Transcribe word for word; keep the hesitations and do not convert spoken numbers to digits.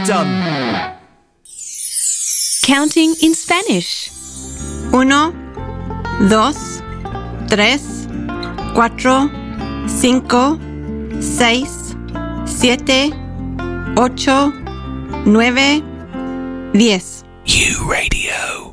done. Counting in Spanish. Uno, dos, tres, cuatro, cinco, seis, siete, ocho, nueve, diez. U Radio.